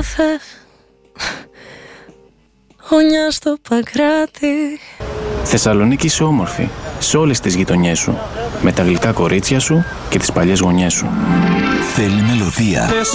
Γωνιά στο Παγκράτη. Θεσσαλονίκη είσαι όμορφη, σε όλες τις γειτονιές σου, με τα γλυκά κορίτσια σου και τις παλιές γωνιές σου. Θέλει μελωδία.